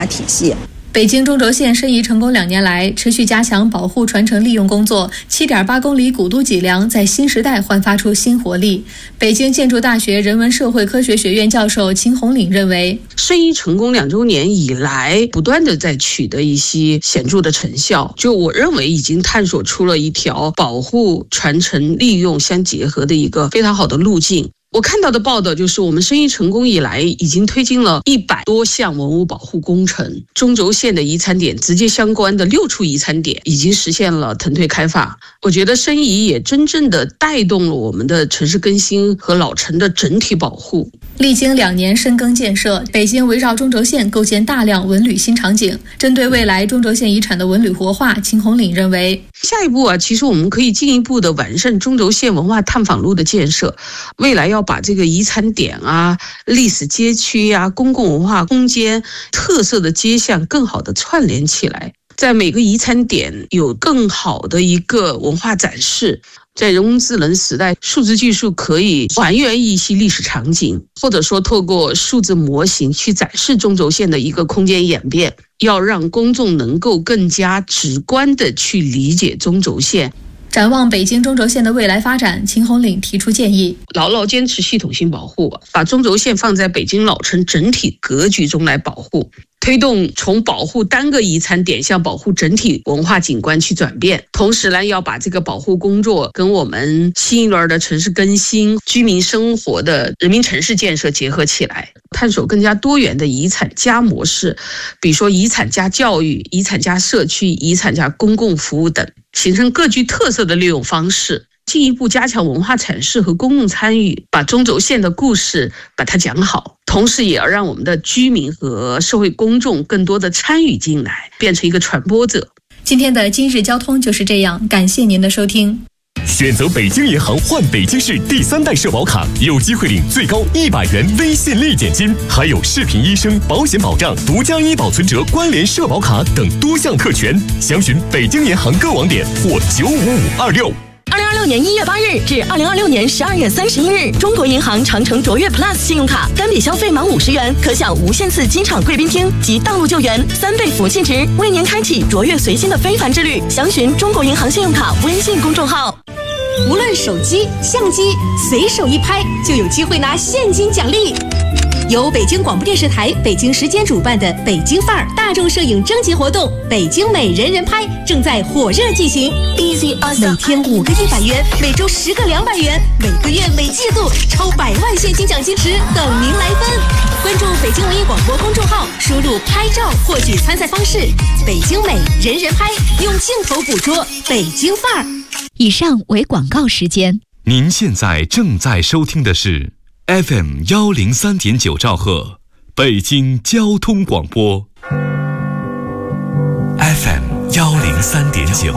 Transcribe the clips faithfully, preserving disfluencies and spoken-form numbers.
体系。 北京中轴线申遗成功两年来，持续加强保护传承利用工作， 七点八公里古都脊梁在新时代焕发出新活力。北京建筑大学人文社会科学学院教授秦红岭认为， 申遗成功两周年以来，不断的在取得一些显著的成效，就我认为已经探索出了一条保护传承利用相结合的一个非常好的路径。我看到的报道就是，我们申遗成功以来，已经推进了一百多项文物保护工程，中轴线的遗产点直接相关的六处遗产点已经实现了腾退开发。我觉得申遗也真正的带动了我们的城市更新和老城的整体保护。 历经两年深耕建设，北京围绕中轴线构建大量文旅新场景。针对未来中轴线遗产的文旅活化，秦红岭认为， 下一步啊，其实我们可以进一步的完善中轴线文化探访路的建设，未来要把这个遗产点啊、历史街区啊、公共文化空间、特色的街巷更好的串联起来，在每个遗产点有更好的一个文化展示。在人工智能时代，数字技术可以还原一些历史场景，或者说透过数字模型去展示中轴线的一个空间演变，要让公众能够更加直观地去理解中轴线。 展望北京中轴线的未来发展，秦红岭提出建议， 牢牢坚持系统性保护，把中轴线放在北京老城整体格局中来保护，推动从保护单个遗产点向保护整体文化景观去转变。同时呢，要把这个保护工作跟我们新一轮的城市更新、居民生活的人民城市建设结合起来，探索更加多元的遗产加模式，比如说遗产加教育、遗产加社区、遗产加公共服务等，形成各具特色的利用方式，进一步加强文化阐释和公共参与，把中轴线的故事把它讲好，同时也要让我们的居民和社会公众更多的参与进来，变成一个传播者。 今天的今日交通就是这样，感谢您的收听。 选择北京银行换北京市第三代社保卡，有机会领最高一百元微信立减金，还有视频医生、保险保障、独家医保存折、关联社保卡等多项特权。详询北京银行各网点或九五五二六。 二零二六年一月八日至二零二六年十二月三十一日，中国银行长城卓越 Plus 信用卡单笔消费满五十元，可享无限次机场贵宾厅及道路救援三倍福气值，为您开启卓越随心的非凡之旅。详询中国银行信用卡微信公众号。 无论手机、相机，随手一拍就有机会拿现金奖励。由北京广播电视台北京时间主办的北京范儿大众摄影征集活动“北京美人人拍”正在火热进行。每天五个一百元，每周十个两百元，每个月每季度超百万现金奖金池等您来分。关注北京文艺广播公众号，输入“拍照”获取参赛方式。北京美人人拍，用镜头捕捉北京范儿。 以上为广告时间。 您现在正在收听的是 F M 幺零三点九兆赫，北京交通广播。F M 幺零三点九，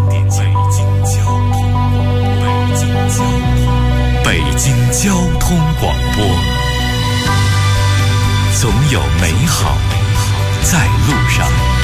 北京交通广播。总有美好在路上。